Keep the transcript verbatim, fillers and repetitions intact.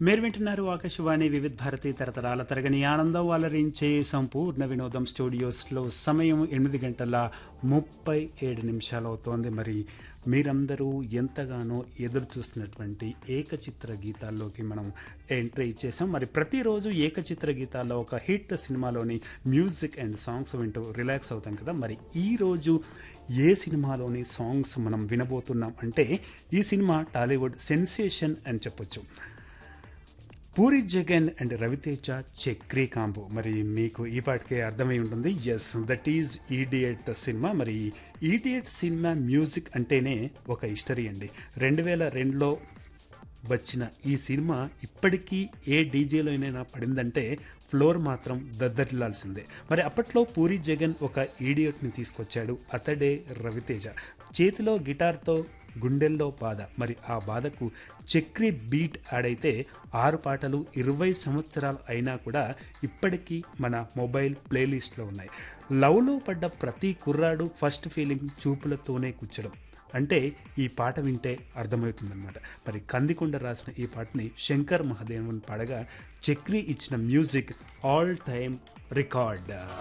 మీరు వింటున్నారు ఆకాశవాణి వివిధ భారతి తరతరాల తరగని ఆనందం అలరించే సంపూర్ణ వినోదం స్టూడియోస్లో సమయం ఎనిమిది గంటల ముప్పై ఏడు నిమిషాలు అవుతోంది. మరి మీరందరూ ఎంతగానో ఎదురు చూస్తున్నటువంటి ఏకచిత్ర గీతాల్లోకి మనం ఎంట్రీ ఇచ్చేసాం. మరి ప్రతిరోజు ఏకచిత్ర గీతాల్లో ఒక హిట్ సినిమాలోని మ్యూజిక్ అండ్ సాంగ్స్ వింటూ రిలాక్స్ అవుతాం కదా. మరి ఈరోజు ఏ సినిమాలోని సాంగ్స్ మనం వినబోతున్నాం అంటే ఈ సినిమా టాలీవుడ్ సెన్సేషన్ అని చెప్పొచ్చు. Puri Jagan and Raviteja Chakri combo. మరి మీకు ఈ పాటికే అర్థమై ఉంటుంది. Yes, that is idiot cinema. మరి ఈడియట్ సినిమా మ్యూజిక్ అంటేనే ఒక హిస్టరీ అండి. రెండు వేల రెండులో వచ్చిన ఈ సినిమా ఇప్పటికీ ఏ డీజేలోనైనా పడిందంటే ఫ్లోర్ మాత్రం దద్దరిల్లాల్సిందే. మరి అప్పట్లో పూరి జగన్ ఒక ఈడియట్ని తీసుకొచ్చాడు. అతడే రవితేజ. చేతిలో గిటార్తో గుండెల్లో బాధ. మరి ఆ బాధకు చక్రీ బీట్ ఆడైతే ఆరు పాటలు ఇరవై సంవత్సరాలు అయినా కూడా ఇప్పటికీ మన మొబైల్ ప్లేలిస్ట్లో ఉన్నాయి. లవ్లో పడ్డ ప్రతి కుర్రాడు ఫస్ట్ ఫీలింగ్ చూపులతోనే కూర్చడం అంటే ఈ పాట వింటే అర్థమవుతుందన్నమాట. మరి కందికొండ రాసిన ఈ పాటని శంకర్ మహాదేవన్ పాడగా చక్రీ ఇచ్చిన మ్యూజిక్ ఆల్ టైమ్ రికార్డ్.